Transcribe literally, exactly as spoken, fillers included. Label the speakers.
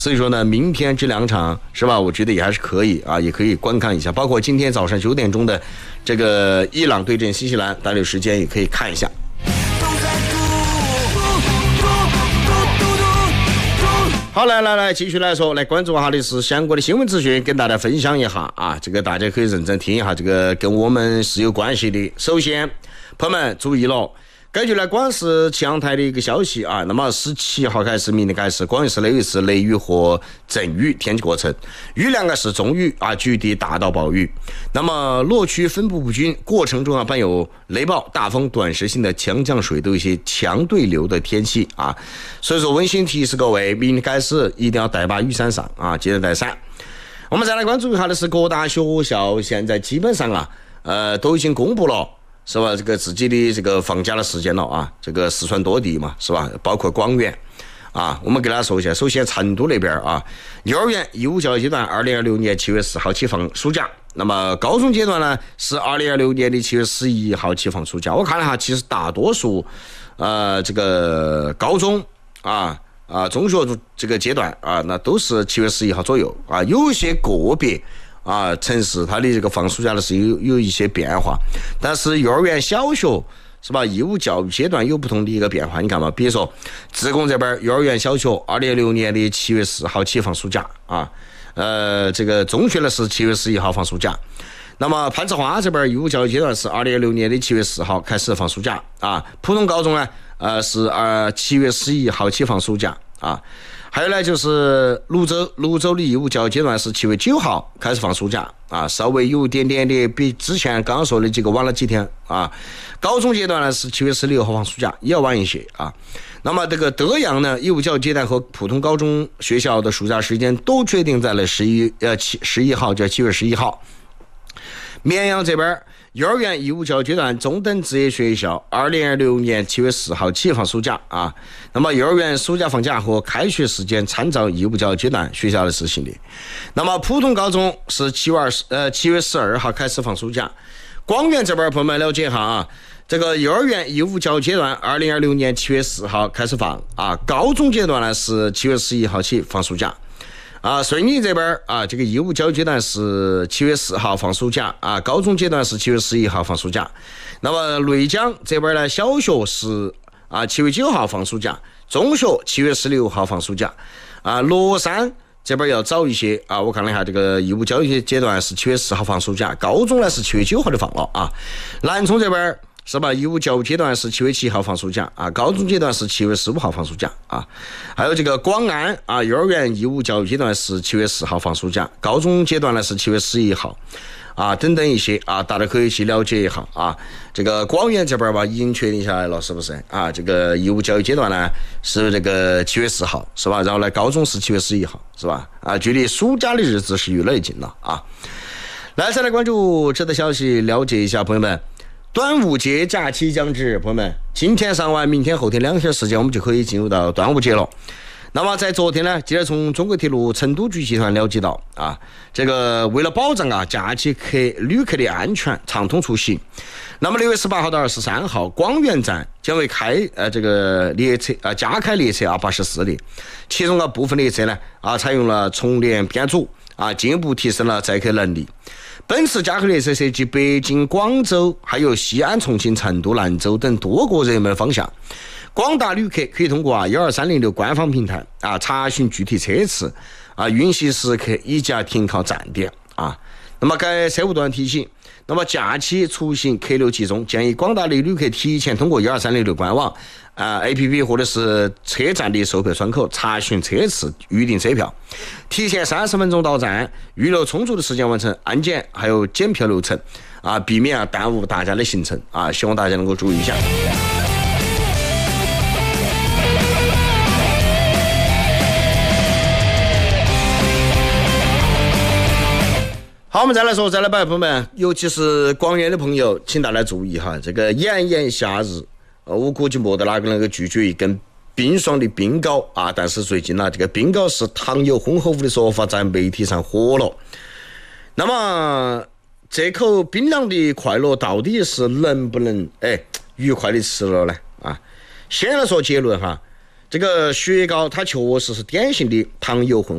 Speaker 1: 所以说呢，明天这两场是吧？我觉得也还是可以啊，也可以观看一下。包括今天早上九点钟的这个伊朗对阵新西兰，大家有时间也可以看一下。好，来来来，继续来说，来关注一下的是相关的新闻资讯，跟大家分享一下啊。这个大家可以认真听一下，这个跟我们是有关系的。首先，朋友们注意了。根据呢广视气象台的一个消息啊，那么十七号开始，明天开始，广义市内有一次雷雨或阵雨天气过程，雨量啊是中雨啊，局地大到暴雨。那么落区分布不均，过程中啊伴有雷暴、大风、短时性的强降水都有一些强对流的天气啊。所以说温馨提示各位，明天开始一定要带把雨伞上啊，记得带伞。我们再来关注一下的是各大学校现在基本上啊，呃都已经公布了。是吧？这个自己的这个放假的时间了啊，这个四川多地嘛，是吧？包括广元啊，我们给大家说一下。首先，成都那边啊，幼儿园义务教育阶段，二零二六年七月四号起放暑假。那么高中阶段呢，是二零二六年的七月十一号起放暑假。我看了哈，其实大多数呃这个高中啊啊中学这个阶段啊，那都是七月十一号左右啊，有些个别。啊，城市它的这个放暑假的是有有一些变化，但是幼儿园、小学是吧？义务教育阶段有不同的一个变化，你看嘛，比如说自贡这边幼儿园、小学，二零二六年的七月四号起放暑假啊，呃，这个中学呢是七月十一号放暑假。那么攀枝花这边义务教育阶段是二零二六年的七月四号开始放暑假啊，普通高中呢，呃是呃七月十一号起放暑假啊。还有呢，就是泸州，泸州的义务教育阶段是七月九号开始放暑假啊，稍微有一点点的比之前刚刚说的这个晚了几天啊。高中阶段呢是七月十六号放暑假，也要晚一些啊。那么这个德阳呢，义务教育阶段和普通高中学校的暑假时间都决定在了十一呃七十一号，叫七月十一号。绵阳这边。幼儿园义务教育阶段中等职业学校二零二六年七月四号起放暑假啊。那么幼儿园暑假放假和开学时间参照义务教育阶段学校的实行的。那么普通高中是七月二十呃七月十二号开始放暑假。广元这边朋友们了解哈啊，这个幼儿园义务教育阶段二零二六年七月四号开始放啊，高中阶段呢是七月十一号起放暑假。啊，顺义这边啊，这个义务教育阶段是七月四号放暑假啊，高中阶段是七月十一号放暑假。那么内江这边呢，小学是啊七月九号放暑假，中学七月十六号放暑假。啊，乐山这边要早一些啊，我看了一下，这个义务教育阶段是七月四号放暑假，高中呢是七月九号就放了啊。南充这边。是吧？义务教育阶段是七月七号放暑假啊，高中阶段是七月十五号放暑假啊。还有这个广安啊，幼儿园义务教育阶段是七月四号放暑假，高中阶段呢是七月十一号啊，等等一些啊，大家可以去了解一下啊。这个广元这边吧，已经确定下来了，是不是啊？这个义务教育阶段呢是这个七月四号，是吧？然后呢，高中是七月十一号，是吧？啊，距离暑假的日子是越来越近了啊。来，再来关注这则消息，了解一下，朋友们。端午节假期将至，朋友们，今天上完，明天后天两天时间，我们就可以进入到端午节了。那么在昨天呢，记得从中国铁路成都局集团了解到啊，这个为了保障啊假期客旅客的安全畅通出行，那么六月十八号到二十三号，广元站将会开呃这个列车啊加开列车啊八十四列，其中啊部分列车呢啊采用了重联编组啊，进一步提升了载客能力。本次加客列车涉及北京、广州，还有西安、重庆、成都、兰州等多个热门方向。广大旅客可以通过啊一二三零六官方平台啊查询具体车次啊运行时刻以及停靠站点啊。那么该车务段提醒，那么假期出行客流集中，建议广大的旅客提前通过一二三零六官网啊 A P P 或者是车站的售票窗口查询车次，预订车票，提前三十分钟到站，预留充足的时间完成安检还有检票流程啊，避免啊耽误大家的行程啊，希望大家能够注意一下。好，我们再来说，再来摆，朋友们，尤其是广元的朋友，请大家注意哈，这个炎炎夏日，呃，我估计没得哪个能够拒绝一根冰爽的冰糕啊！但是最近呢、啊，这个冰糕是糖油混合物的说法在媒体上火了。那么这口冰凉的快乐到底是能不能哎愉快的吃了呢？啊，先来说结论哈，这个雪糕它确实是典型的糖油混